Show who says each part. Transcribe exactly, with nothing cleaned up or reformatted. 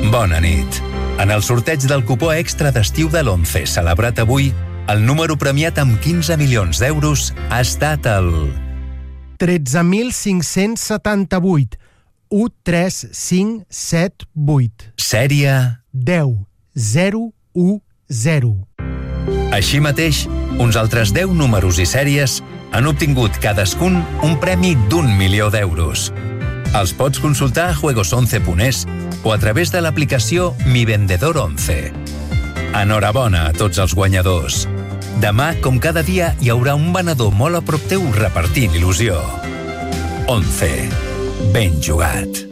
Speaker 1: Bona nit. En el sorteig del cupó extra d'estiu de l'Once, celebrat avui, el número premiat amb quinze milions d'euros ha estat el...
Speaker 2: tretze mil cinc-cents setanta-vuit, u tres cinc set vuit.
Speaker 1: Sèrie...
Speaker 2: deu zero u zero.
Speaker 1: Així mateix, uns altres deu números i sèries han obtingut cadascun un premi d'un milió d'euros. Els pots consultar a juegos once punt es o a través de l'aplicació Mi Vendedor once. Enhorabona a tots els guanyadors. Demà, com cada dia, hi haurà un venedor molt a prop teu repartint il·lusió. Once. Ben jugat.